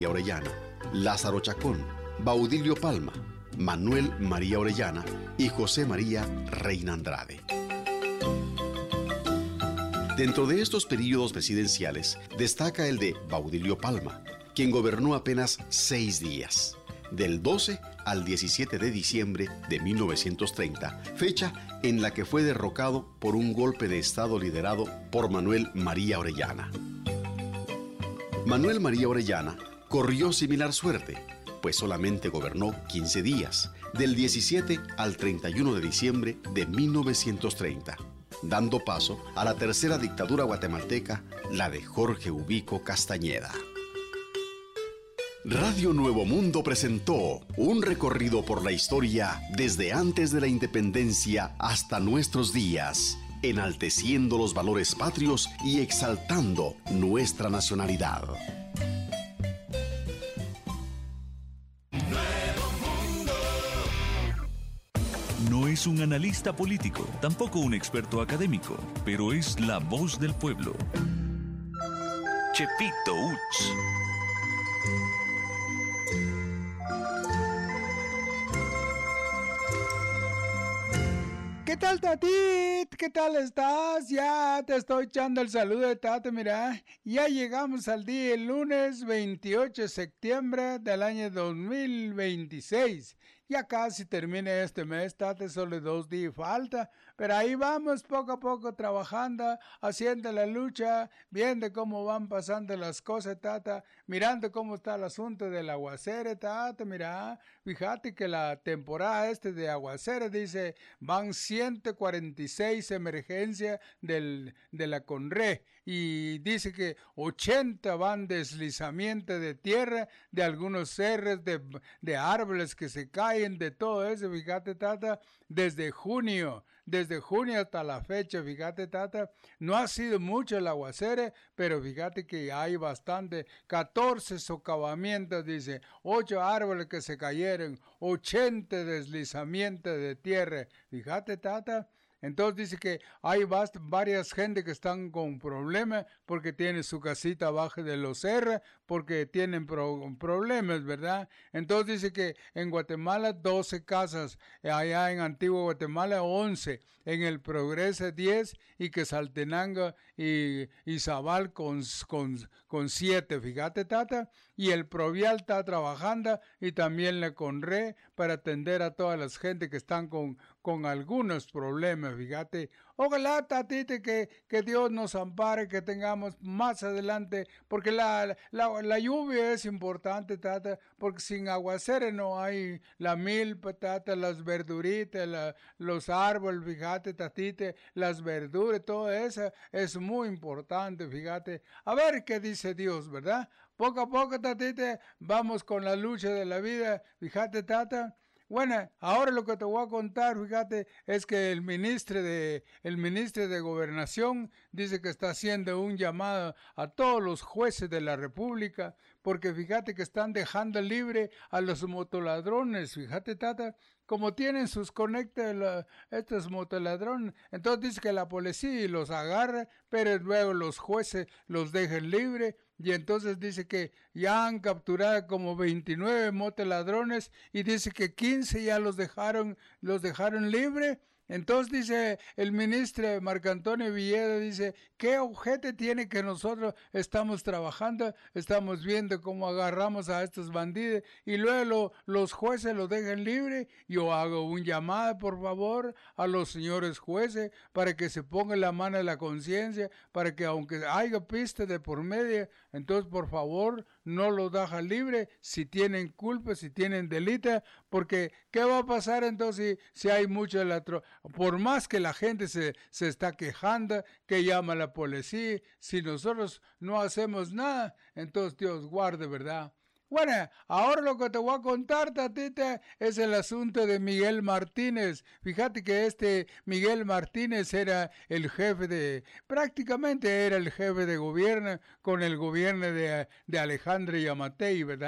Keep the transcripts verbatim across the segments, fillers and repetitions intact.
Orellana, Lázaro Chacón, Baudilio Palma, Manuel María Orellana y José María Reina Andrade. Dentro de estos períodos presidenciales destaca el de Baudilio Palma, quien gobernó apenas seis días, del doce al diecisiete de diciembre de mil novecientos treinta, fecha en la que fue derrocado por un golpe de Estado liderado por Manuel María Orellana. Manuel María Orellana corrió similar suerte, pues solamente gobernó quince días, del diecisiete al treinta y uno de diciembre de mil novecientos treinta, dando paso a la tercera dictadura guatemalteca, la de Jorge Ubico Castañeda. Radio Nuevo Mundo presentó un recorrido por la historia desde antes de la independencia hasta nuestros días, enalteciendo los valores patrios y exaltando nuestra nacionalidad. No es un analista político, tampoco un experto académico, pero es la voz del pueblo. Chepito Uts. ¿Qué tal, Tatit? ¿Qué tal estás? Ya te estoy echando el saludo de Tate, mira. Ya llegamos al día, el lunes veintiocho de septiembre del año dos mil veintiséis. Ya casi termina este mes, Tate, solo dos días falta. Pero ahí vamos poco a poco trabajando, haciendo la lucha, viendo cómo van pasando las cosas, Tata. Mirando cómo está el asunto del aguacero, Tata, mira. Fíjate que la temporada este de aguacero, dice, van ciento cuarenta y seis emergencias del, de la CONRE. Y dice que ochenta van deslizamiento de tierra, de algunos cerros, de, de árboles que se caen, de todo eso, fíjate, Tata, desde junio. Desde junio hasta la fecha, fíjate, Tata, no ha sido mucho el aguacero, pero fíjate que hay bastante, catorce socavamientos, dice, ocho árboles que se cayeron, ochenta deslizamientos de tierra, fíjate, Tata. Entonces dice que hay bast- varias gente que están con problemas porque tienen su casita abajo de los cerros, porque tienen pro- problemas, ¿verdad? Entonces dice que en Guatemala doce casas, allá en Antigua Guatemala once, en el Progreso diez y que Saltenango y, y Zabal con, con, con siete, fíjate, Tata. Y el Provial está trabajando y también la CONRE para atender a todas las gente que están con, con algunos problemas, fíjate. Ojalá, Tatite, que, que Dios nos ampare, que tengamos más adelante, porque la, la, la lluvia es importante, Tata, porque sin aguacero no hay la milpa, Tata, las verduritas, la, los árboles, fíjate, Tatite, las verduras, todo eso es muy importante, fíjate. A ver qué dice Dios, ¿verdad? Poco a poco, Tatite, vamos con la lucha de la vida, fíjate, Tata. Bueno, ahora lo que te voy a contar, fíjate, es que el ministro de, el ministro de Gobernación dice que está haciendo un llamado a todos los jueces de la República, porque fíjate que están dejando libre a los motoladrones, fíjate, Tata, como tienen sus conectes la, estos motoladrones, entonces dice que la policía los agarra, pero luego los jueces los dejan libre. Y entonces dice que ya han capturado como veintinueve motoladrones y dice que quince ya los dejaron, los dejaron libre. Entonces dice el ministro Marco Antonio Villeda, dice, ¿qué objeto tiene que nosotros estamos trabajando? Estamos viendo cómo agarramos a estos bandidos y luego lo, los jueces los dejan libre. Yo hago un llamado, por favor, a los señores jueces para que se pongan la mano en la conciencia, para que aunque haya pista de por medio, entonces por favor no los dejan libre si tienen culpa, si tienen delito, porque ¿qué va a pasar entonces si, si hay mucho latro? Por más que la gente se, se está quejando, que llama a la policía, si nosotros no hacemos nada, entonces Dios guarde, ¿verdad? Bueno, ahora lo que te voy a contar, Tatita, es el asunto de Miguel Martínez. Fíjate que este Miguel Martínez era el jefe de, prácticamente era el jefe de gobierno con el gobierno de, de Alejandro Yamatei, ¿verdad?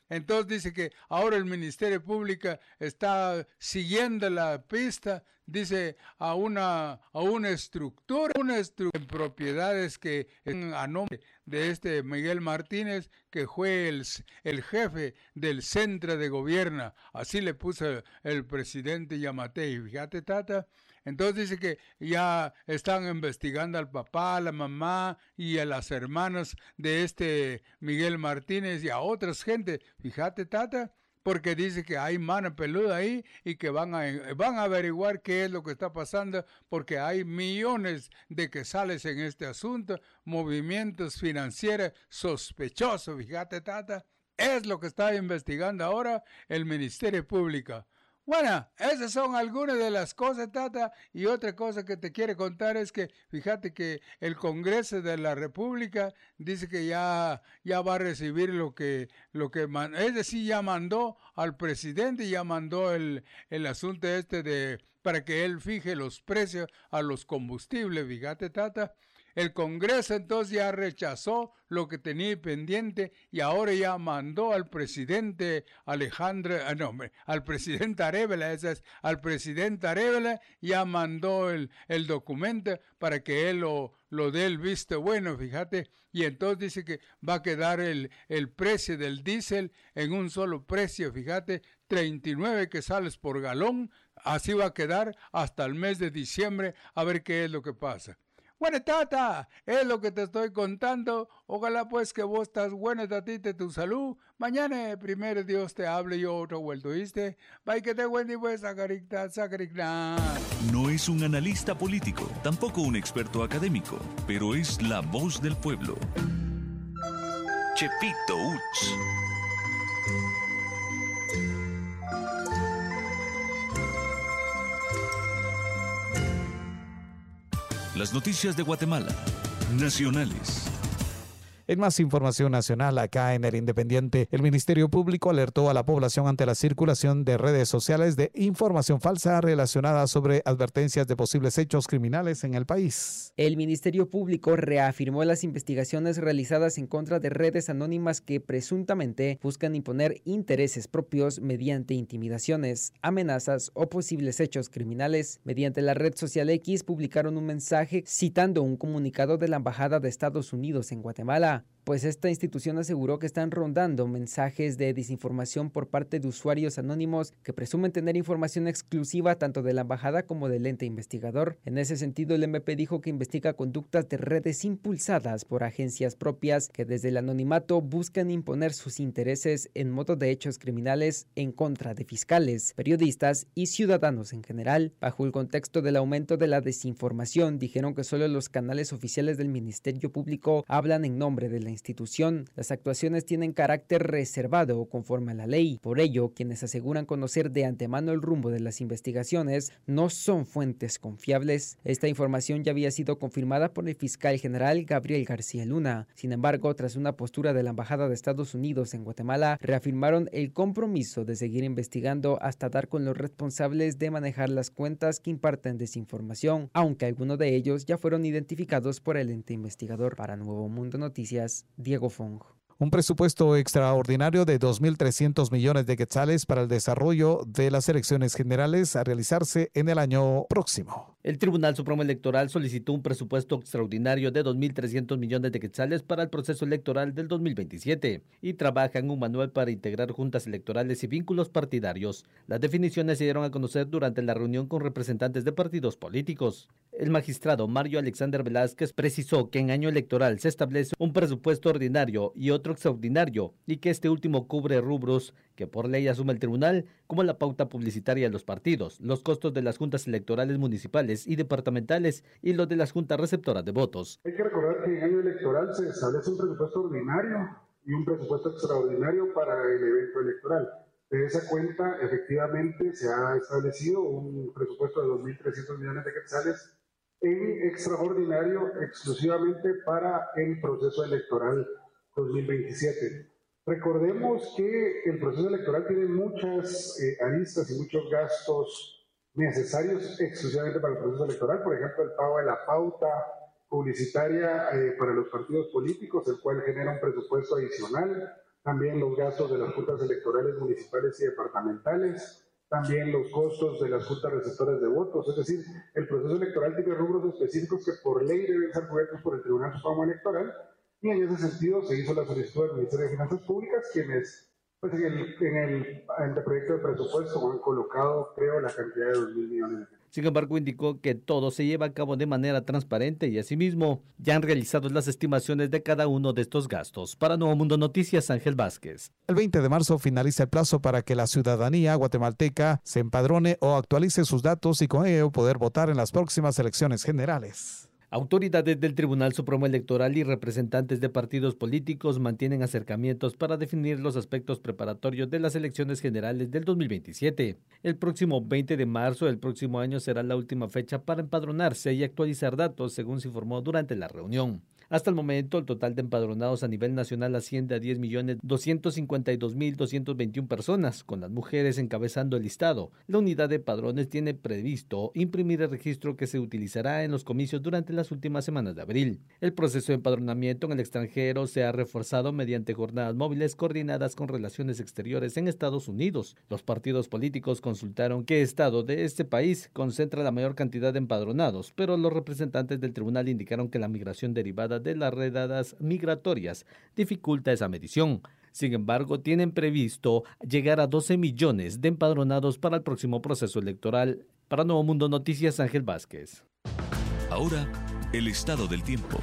Entonces dice que ahora el Ministerio Público está siguiendo la pista, dice, a una, a una estructura, una estructura en propiedades que a nombre de este Miguel Martínez, que fue el, el jefe del centro de gobierno, así le puso el, el presidente Yamatei. Fíjate, Tata. Entonces dice que ya están investigando al papá, a la mamá y a las hermanas de este Miguel Martínez y a otras gente. Fíjate, Tata, porque dice que hay mano peluda ahí y que van a, van a averiguar qué es lo que está pasando, porque hay millones de quetzales en este asunto, movimientos financieros sospechosos. Fíjate, Tata, es lo que está investigando ahora el Ministerio Público. Bueno, esas son algunas de las cosas, Tata, y otra cosa que te quiero contar es que, fíjate que el Congreso de la República dice que ya, ya va a recibir lo que, lo que, man, es decir, ya mandó al presidente, ya mandó el, el asunto este de, para que él fije los precios a los combustibles, fíjate, Tata. El Congreso entonces ya rechazó lo que tenía pendiente y ahora ya mandó al presidente Alejandro, ah, no, al presidente Arevalo, ese es, al presidente Arevalo ya mandó el, el documento para que él lo, lo dé el visto bueno, fíjate, y entonces dice que va a quedar el, el precio del diésel en un solo precio, fíjate, treinta y nueve quetzales por galón, así va a quedar hasta el mes de diciembre, a ver qué es lo que pasa. Bueno, Tata, es lo que te estoy contando. Ojalá pues que vos estás bueno, Tatita, tu salud. Mañana primero Dios te hable y yo otro vuelto, ¿viste? Bye, que te buen día, pues, sacaricta, sacaricta. No es un analista político, tampoco un experto académico, pero es la voz del pueblo. Chepito Uch. Las noticias de Guatemala, nacionales. En más información nacional, acá en El Independiente, el Ministerio Público alertó a la población ante la circulación de redes sociales de información falsa relacionada sobre advertencias de posibles hechos criminales en el país. El Ministerio Público reafirmó las investigaciones realizadas en contra de redes anónimas que presuntamente buscan imponer intereses propios mediante intimidaciones, amenazas o posibles hechos criminales. Mediante la red social X publicaron un mensaje citando un comunicado de la Embajada de Estados Unidos en Guatemala, pues esta institución aseguró que están rondando mensajes de desinformación por parte de usuarios anónimos que presumen tener información exclusiva tanto de la embajada como del ente investigador. En ese sentido, el M P dijo que investiga conductas de redes impulsadas por agencias propias que desde el anonimato buscan imponer sus intereses en modo de hechos criminales en contra de fiscales, periodistas y ciudadanos en general. Bajo el contexto del aumento de la desinformación, dijeron que solo los canales oficiales del Ministerio Público hablan en nombre de la institución. Las actuaciones tienen carácter reservado conforme a la ley. Por ello, quienes aseguran conocer de antemano el rumbo de las investigaciones no son fuentes confiables. Esta información ya había sido confirmada por el fiscal general Gabriel García Luna. Sin embargo, tras una postura de la Embajada de Estados Unidos en Guatemala, reafirmaron el compromiso de seguir investigando hasta dar con los responsables de manejar las cuentas que imparten desinformación, aunque algunos de ellos ya fueron identificados por el ente investigador. Para Nuevo Mundo Noticias, Diego Fong. Un presupuesto extraordinario de dos mil trescientos millones de quetzales para el desarrollo de las elecciones generales a realizarse en el año próximo. El Tribunal Supremo Electoral solicitó un presupuesto extraordinario de dos mil trescientos millones de quetzales para el proceso electoral del dos mil veintisiete y trabaja en un manual para integrar juntas electorales y vínculos partidarios. Las definiciones se dieron a conocer durante la reunión con representantes de partidos políticos. El magistrado Mario Alexander Velázquez precisó que en año electoral se establece un presupuesto ordinario y otro extraordinario y que este último cubre rubros que por ley asume el tribunal, como la pauta publicitaria de los partidos, los costos de las juntas electorales municipales y departamentales y los de las juntas receptoras de votos. Hay que recordar que en año electoral se establece un presupuesto ordinario y un presupuesto extraordinario para el evento electoral. De esa cuenta, efectivamente, se ha establecido un presupuesto de dos mil trescientos millones de quetzales en extraordinario exclusivamente para el proceso electoral dos mil veintisiete. Recordemos que el proceso electoral tiene muchas eh, aristas y muchos gastos necesarios exclusivamente para el proceso electoral, por ejemplo, el pago de la pauta publicitaria eh, para los partidos políticos, el cual genera un presupuesto adicional, también los gastos de las juntas electorales municipales y departamentales, también los costos de las juntas receptoras de votos. Es decir, el proceso electoral tiene rubros específicos que por ley deben ser cubiertos por el Tribunal Supremo Electoral, y en ese sentido se hizo la solicitud del Ministerio de Finanzas Públicas, quienes pues, en, el, en el anteproyecto de presupuesto han colocado, creo, la cantidad de dos mil millones de pesos. Sin embargo, indicó que todo se lleva a cabo de manera transparente y asimismo ya han realizado las estimaciones de cada uno de estos gastos. Para Nuevo Mundo Noticias, Ángel Vázquez. El veinte de marzo finaliza el plazo para que la ciudadanía guatemalteca se empadrone o actualice sus datos y con ello poder votar en las próximas elecciones generales. Autoridades del Tribunal Supremo Electoral y representantes de partidos políticos mantienen acercamientos para definir los aspectos preparatorios de las elecciones generales del dos mil veintisiete. El próximo veinte de marzo del próximo año será la última fecha para empadronarse y actualizar datos, según se informó durante la reunión. Hasta el momento, el total de empadronados a nivel nacional asciende a diez millones doscientos cincuenta y dos mil doscientos veintiuna personas, con las mujeres encabezando el listado. La unidad de padrones tiene previsto imprimir el registro que se utilizará en los comicios durante las últimas semanas de abril. El proceso de empadronamiento en el extranjero se ha reforzado mediante jornadas móviles coordinadas con Relaciones Exteriores en Estados Unidos. Los partidos políticos consultaron qué estado de este país concentra la mayor cantidad de empadronados, pero los representantes del tribunal indicaron que la migración derivada de las redadas migratorias dificulta esa medición. Sin embargo, tienen previsto llegar a doce millones de empadronados para el próximo proceso electoral. Para Nuevo Mundo Noticias, Ángel Vázquez. Ahora, el estado del tiempo.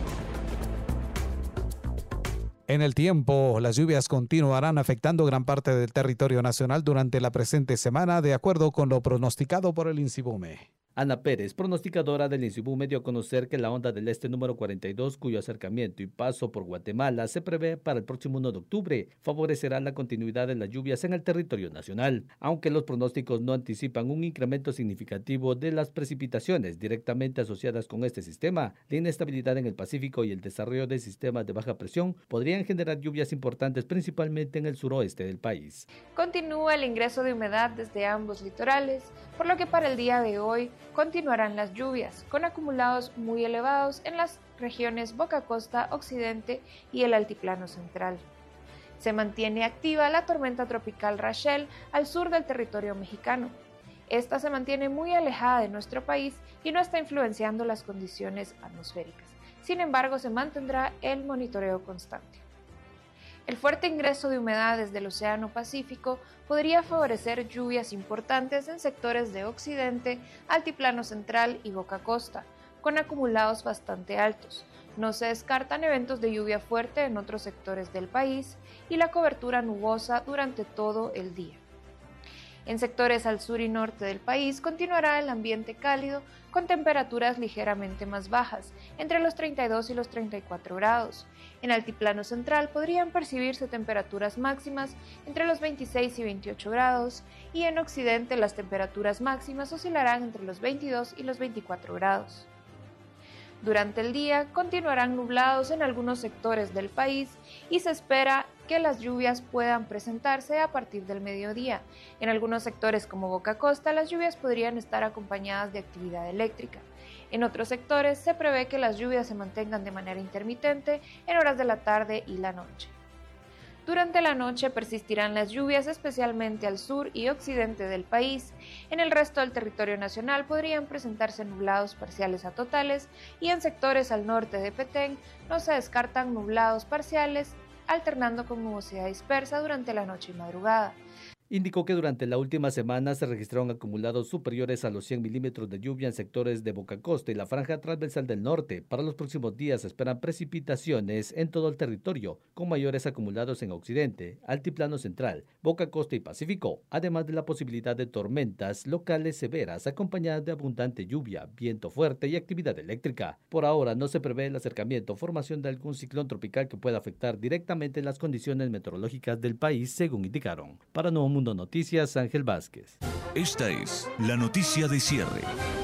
En el tiempo, las lluvias continuarán afectando gran parte del territorio nacional durante la presente semana, de acuerdo con lo pronosticado por el INSIBUME. Ana Pérez, pronosticadora del INSIBUME, dio a conocer que la onda del este número cuarenta y dos, cuyo acercamiento y paso por Guatemala se prevé para el próximo uno de octubre, favorecerá la continuidad de las lluvias en el territorio nacional. Aunque los pronósticos no anticipan un incremento significativo de las precipitaciones directamente asociadas con este sistema, la inestabilidad en el Pacífico y el desarrollo de sistemas de baja presión podrían generar lluvias importantes principalmente en el suroeste del país. Continúa el ingreso de humedad desde ambos litorales, por lo que para el día de hoy continuarán las lluvias, con acumulados muy elevados en las regiones Boca Costa, Occidente y el Altiplano Central. Se mantiene activa la tormenta tropical Rachel al sur del territorio mexicano. Esta se mantiene muy alejada de nuestro país y no está influenciando las condiciones atmosféricas. Sin embargo, se mantendrá el monitoreo constante. El fuerte ingreso de humedad desde el Océano Pacífico podría favorecer lluvias importantes en sectores de Occidente, Altiplano Central y Boca Costa, con acumulados bastante altos. No se descartan eventos de lluvia fuerte en otros sectores del país y la cobertura nubosa durante todo el día. En sectores al sur y norte del país continuará el ambiente cálido con temperaturas ligeramente más bajas, entre los treinta y dos y los treinta y cuatro grados. En Altiplano Central podrían percibirse temperaturas máximas entre los veintiséis y veintiocho grados y en Occidente las temperaturas máximas oscilarán entre los veintidós y los veinticuatro grados. Durante el día continuarán nublados en algunos sectores del país y se espera que las lluvias puedan presentarse a partir del mediodía. En algunos sectores como Boca Costa, las lluvias podrían estar acompañadas de actividad eléctrica. En otros sectores se prevé que las lluvias se mantengan de manera intermitente en horas de la tarde y la noche. Durante la noche persistirán las lluvias, especialmente al sur y occidente del país. En el resto del territorio nacional podrían presentarse nublados parciales a totales y en sectores al norte de Petén no se descartan nublados parciales, alternando con nubosidad dispersa durante la noche y madrugada. Indicó que durante la última semana se registraron acumulados superiores a los cien milímetros de lluvia en sectores de Boca Costa y la franja transversal del norte. Para los próximos días se esperan precipitaciones en todo el territorio, con mayores acumulados en Occidente, Altiplano Central, Boca Costa y Pacífico, además de la posibilidad de tormentas locales severas acompañadas de abundante lluvia, viento fuerte y actividad eléctrica. Por ahora no se prevé el acercamiento o formación de algún ciclón tropical que pueda afectar directamente las condiciones meteorológicas del país, según indicaron. Para Nuevo Mundo Noticias, Ángel Vázquez. Esta es la noticia de cierre.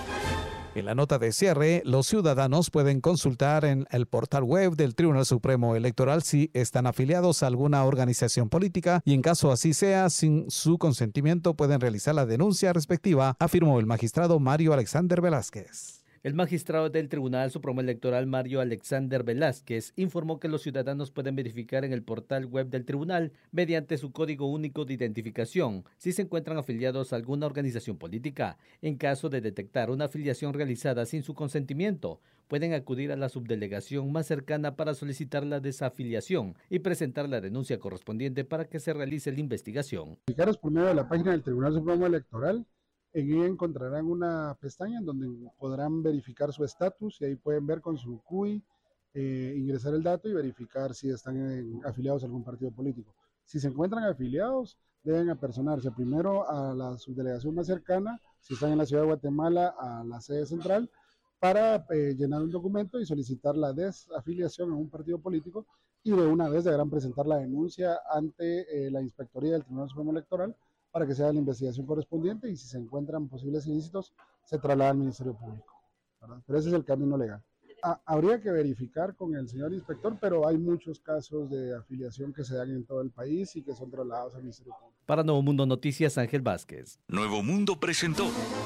En la nota de cierre, los ciudadanos pueden consultar en el portal web del Tribunal Supremo Electoral si están afiliados a alguna organización política y en caso así sea, sin su consentimiento pueden realizar la denuncia respectiva, afirmó el magistrado Mario Alexander Velázquez. El magistrado del Tribunal Supremo Electoral, Mario Alexander Velázquez, informó que los ciudadanos pueden verificar en el portal web del tribunal, mediante su código único de identificación, si se encuentran afiliados a alguna organización política. En caso de detectar una afiliación realizada sin su consentimiento, pueden acudir a la subdelegación más cercana para solicitar la desafiliación y presentar la denuncia correspondiente para que se realice la investigación. Verificaros por medio de la página del Tribunal Supremo Electoral. En ella encontrarán una pestaña en donde podrán verificar su estatus y ahí pueden ver con su C U I, eh, ingresar el dato y verificar si están en, afiliados a algún partido político. Si se encuentran afiliados, deben apersonarse primero a la subdelegación más cercana, si están en la ciudad de Guatemala, a la sede central, para eh, llenar un documento y solicitar la desafiliación a un partido político, y de una vez deberán presentar la denuncia ante eh, la Inspectoría del Tribunal Supremo Electoral para que se haga la investigación correspondiente, y si se encuentran posibles ilícitos, se traslada al Ministerio Público, ¿verdad? Pero ese es el camino legal. Ah, habría que verificar con el señor inspector, pero hay muchos casos de afiliación que se dan en todo el país y que son trasladados al Ministerio Público. Para Nuevo Mundo Noticias, Ángel Vázquez. Nuevo Mundo presentó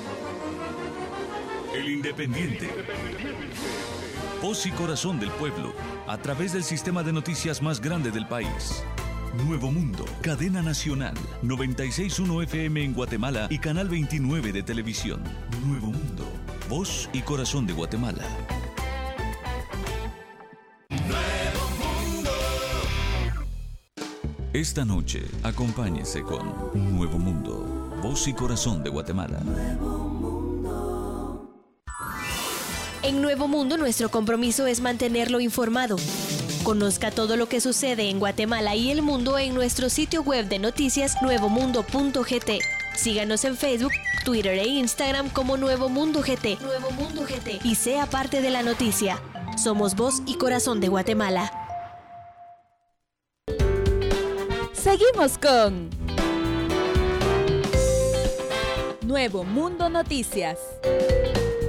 El Independiente. Voz y corazón del pueblo, a través del sistema de noticias más grande del país. Nuevo Mundo, cadena nacional, noventa y seis punto uno F M en Guatemala y canal veintinueve de televisión. Nuevo Mundo, voz y corazón de Guatemala. Nuevo Mundo. Esta noche, acompáñese con Nuevo Mundo, voz y corazón de Guatemala. En Nuevo Mundo, nuestro compromiso es mantenerlo informado. Conozca todo lo que sucede en Guatemala y el mundo en nuestro sitio web de noticias nuevo mundo punto g t. Síganos en Facebook, Twitter e Instagram como Nuevo Mundo G T. Nuevo Mundo G T. Y sea parte de la noticia. Somos voz y corazón de Guatemala. Seguimos con Nuevo Mundo Noticias.